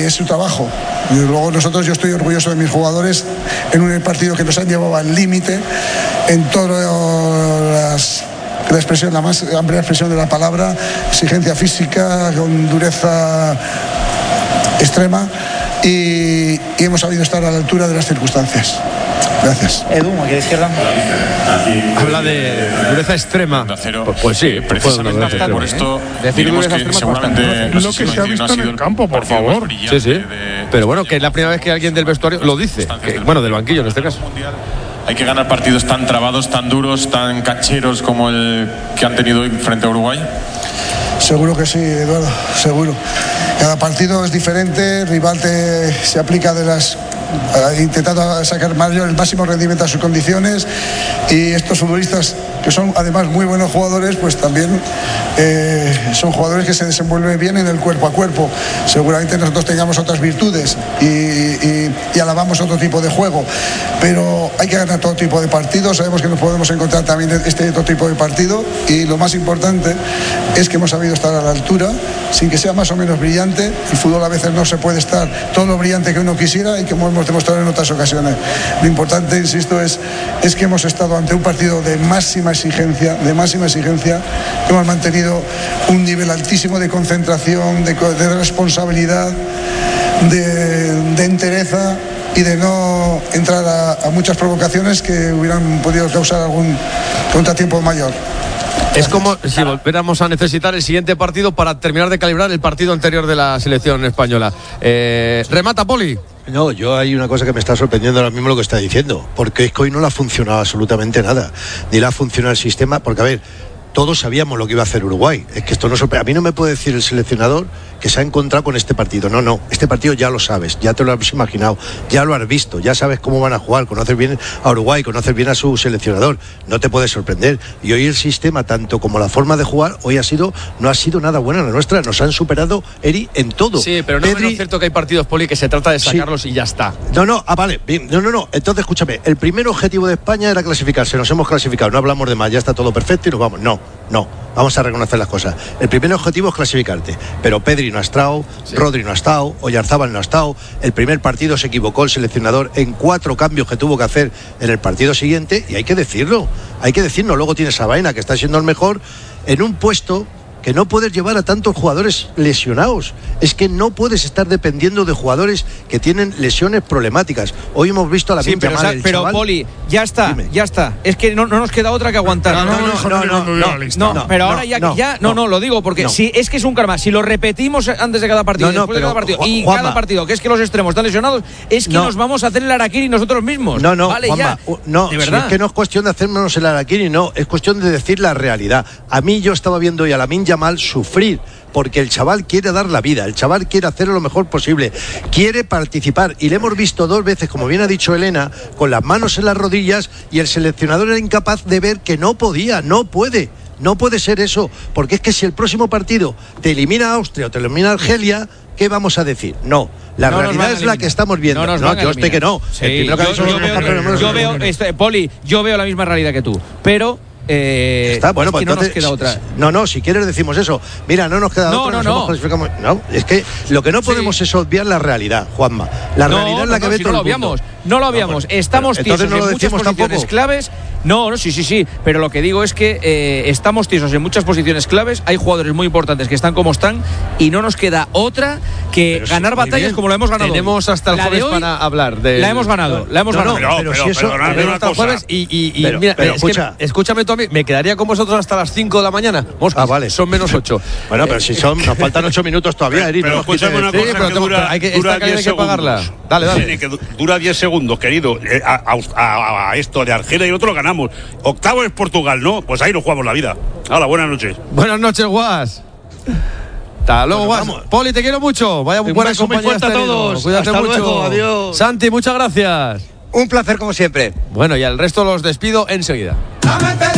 es su trabajo. Y luego yo estoy orgulloso de mis jugadores en un partido que nos han llevado al límite en todas la más amplia expresión de la palabra, exigencia física con dureza extrema, y hemos sabido estar a la altura de las circunstancias. Gracias. Edu, aquí a la izquierda. Habla de dureza extrema. Pues sí, precisamente por esto diremos que seguramente lo que se ha visto en el campo, por favor. Sí. Pero bueno, que es la primera vez que alguien del vestuario lo dice. Bueno, del banquillo en este caso. Hay que ganar partidos tan trabados, tan duros, tan cancheros como el que han tenido hoy frente a Uruguay. Seguro que sí, Eduardo, seguro. Cada partido es diferente, el rival se aplica intentando sacar el máximo rendimiento a sus condiciones, y estos futbolistas, que son además muy buenos jugadores, pues también son jugadores que se desenvuelven bien en el cuerpo a cuerpo. Seguramente nosotros tengamos otras virtudes y alabamos otro tipo de juego, pero hay que ganar todo tipo de partidos. Sabemos que nos podemos encontrar también este otro tipo de partido, y lo más importante es que hemos sabido estar a la altura, sin que sea más o menos brillante. El fútbol a veces no se puede esestar todo lo brillante que uno quisiera, y como hemos demostrado en otras ocasiones. Lo importante, insisto, es que hemos estado ante un partido de máxima exigencia, hemos mantenido un nivel altísimo de concentración, de responsabilidad, de entereza, y de no entrar a muchas provocaciones que hubieran podido causar algún contratiempo mayor. Es como si volviéramos a necesitar el siguiente partido para terminar de calibrar el partido anterior de la selección española. Remata, Poli. No, yo hay una cosa que me está sorprendiendo ahora mismo lo que está diciendo, porque es que hoy no le ha funcionado absolutamente nada, ni le ha funcionado el sistema, porque a ver, todos sabíamos lo que iba a hacer Uruguay. Es que esto no sorprende. A mí no me puede decir el seleccionador que se ha encontrado con este partido. No, este partido ya lo sabes, ya te lo has imaginado, ya lo has visto, ya sabes cómo van a jugar, conoces bien a Uruguay, conoces bien a su seleccionador, no te puede sorprender. Y hoy el sistema, tanto como la forma de jugar, hoy no ha sido nada buena la nuestra. Nos han superado, Eri, en todo. Sí, pero no es cierto que hay partidos, Poli, que se trata de sacarlos, sí, y ya está. Vale, bien, no. Entonces, escúchame, el primer objetivo de España era clasificarse, nos hemos clasificado, no hablamos de más, ya está todo perfecto y nos vamos. No, vamos a reconocer las cosas. El primer objetivo es clasificarte, pero Pedri no ha estado, sí. Rodri no ha estado, Oyarzábal no ha estado. El primer partido se equivocó el seleccionador en 4 cambios que tuvo que hacer en el partido siguiente, y hay que decirlo. Luego tienes a Baena, que está siendo el mejor, en un puesto que no puedes llevar a tantos jugadores lesionados. Es que no puedes estar dependiendo de jugadores que tienen lesiones problemáticas. Hoy hemos visto a la pero Poli, ya está. Es que no nos queda otra que aguantar. No, pero ahora lo digo porque si es que es un karma. Si lo repetimos antes de cada partido, después de cada partido, y Juanma, cada partido, que es que los extremos están lesionados, es que nos vamos a hacer el harakiri nosotros mismos. Vale, Juanma, ya. De verdad. Si es que no es cuestión de hacernos el harakiri, es cuestión de decir la realidad. A mí yo estaba viendo hoy a Lamine Yamal sufrir, porque el chaval quiere dar la vida, el chaval quiere hacerlo lo mejor posible, quiere participar, y le hemos visto 2 veces, como bien ha dicho Elena, con las manos en las rodillas, y el seleccionador era incapaz de ver que no puede ser eso, porque es que si el próximo partido te elimina Austria o te elimina Argelia, ¿qué vamos a decir? La realidad es la que estamos viendo. Yo estoy que no. Sí, Poli, yo veo la misma realidad que tú, pero está bueno, pues no nos queda otra. No, si quieres decimos eso. Mira, no nos queda otra. No, es que lo que no podemos es obviar la realidad, Juanma. La realidad es la que ve todo el mundo. No lo habíamos. Estamos tiesos en muchas posiciones claves. Sí. Pero lo que digo es que estamos tiesos en muchas posiciones claves. Hay jugadores muy importantes que están como están, y no nos queda otra que ganar batallas como lo hemos ganado. Tenemos hasta el jueves para hablar de. La hemos ganado. Pero si eso. Hasta el jueves mira, escúchame tú a mí, me quedaría con vosotros hasta las 5 de la mañana. Moscas, vale. Son menos 8. Bueno, pero si nos faltan 8 minutos todavía, Eric. Pero escúchame una cosa, que dura 10 segundos. Que pagarla. Dale. Que dura 10 segundos, querido. A esto de Argelia y otro lo ganamos. Octavo es Portugal, ¿no? Pues ahí nos jugamos la vida. Hola, buenas noches. Buenas noches, Guas. Hasta luego, Guas. Poli, te quiero mucho. Vaya buena compañía a todos. Cuídate mucho. Luego, adiós. Santi, muchas gracias. Un placer como siempre. Bueno, y al resto los despido enseguida.